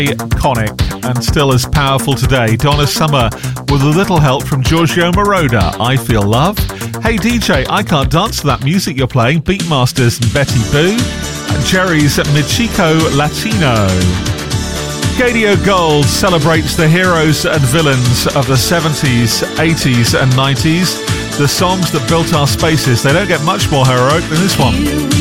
iconic and still as powerful today. Donna Summer with a little help from Giorgio Moroder. I Feel Love. Hey DJ, I Can't Dance to That Music You're Playing. Beatmasters and Betty Boo. And Jerry's Michico Latino. Gadio Gold celebrates the heroes and villains of the 70s, 80s and 90s. The songs that built our spaces. They don't get much more heroic than this one.